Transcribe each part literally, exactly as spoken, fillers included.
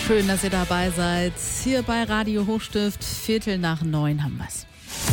Schön, dass ihr dabei seid. Hier bei Radio Hochstift, Viertel nach neun haben wir's.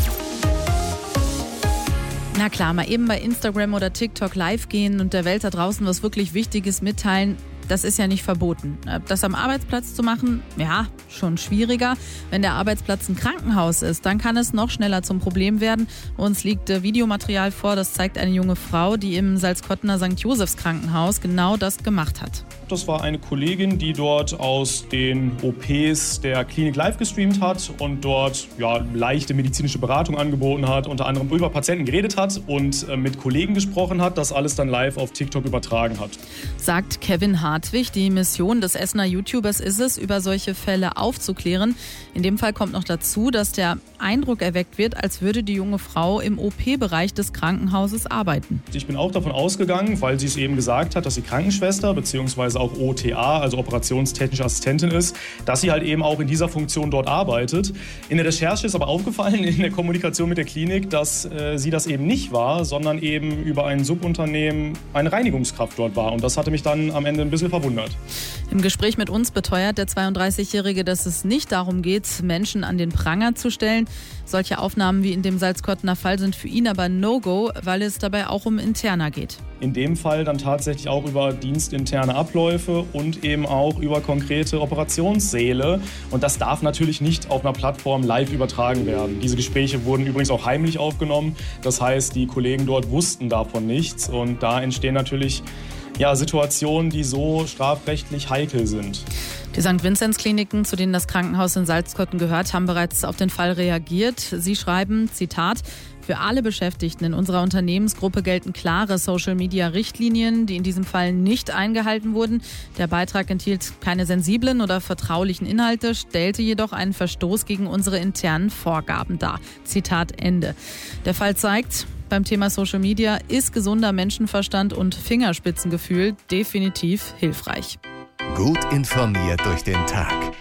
Na klar, mal eben bei Instagram oder TikTok live gehen und der Welt da draußen was wirklich Wichtiges mitteilen, das ist ja nicht verboten. Das am Arbeitsplatz zu machen, ja, schon schwieriger. Wenn der Arbeitsplatz ein Krankenhaus ist, dann kann es noch schneller zum Problem werden. Uns liegt Videomaterial vor, das zeigt eine junge Frau, die im Salzkottener Sankt Josephs Krankenhaus genau das gemacht hat. Das war eine Kollegin, die dort aus den O Ps der Klinik live gestreamt hat und dort ja, leichte medizinische Beratung angeboten hat, unter anderem über Patienten geredet hat und äh, mit Kollegen gesprochen hat, das alles dann live auf TikTok übertragen hat. Sagt Kevin Hartwig, die Mission des Essener YouTubers ist es, über solche Fälle aufzuklären. In dem Fall kommt noch dazu, dass der Eindruck erweckt wird, als würde die junge Frau im O P-Bereich des Krankenhauses arbeiten. Ich bin auch davon ausgegangen, weil sie es eben gesagt hat, dass sie Krankenschwester bzw. auch O T A, also operationstechnische Assistentin ist, dass sie halt eben auch in dieser Funktion dort arbeitet. In der Recherche ist aber aufgefallen, in der Kommunikation mit der Klinik, dass äh, sie das eben nicht war, sondern eben über ein Subunternehmen eine Reinigungskraft dort war. Und das hatte mich dann am Ende ein bisschen verwundert. Im Gespräch mit uns beteuert der zweiunddreißigjährige, dass es nicht darum geht, Menschen an den Pranger zu stellen. Solche Aufnahmen wie in dem Salzkottener Fall sind für ihn aber No-Go, weil es dabei auch um Interna geht. In dem Fall dann tatsächlich auch über dienstinterne Abläufe und eben auch über konkrete Operationssäle. Und das darf natürlich nicht auf einer Plattform live übertragen werden. Diese Gespräche wurden übrigens auch heimlich aufgenommen. Das heißt, die Kollegen dort wussten davon nichts. Und da entstehen natürlich ja, Situationen, die so strafrechtlich heikel sind. Die Sankt Vinzenz-Kliniken, zu denen das Krankenhaus in Salzkotten gehört, haben bereits auf den Fall reagiert. Sie schreiben, Zitat, für alle Beschäftigten in unserer Unternehmensgruppe gelten klare Social-Media-Richtlinien, die in diesem Fall nicht eingehalten wurden. Der Beitrag enthielt keine sensiblen oder vertraulichen Inhalte, stellte jedoch einen Verstoß gegen unsere internen Vorgaben dar. Zitat Ende. Der Fall zeigt, beim Thema Social Media ist gesunder Menschenverstand und Fingerspitzengefühl definitiv hilfreich. Gut informiert durch den Tag.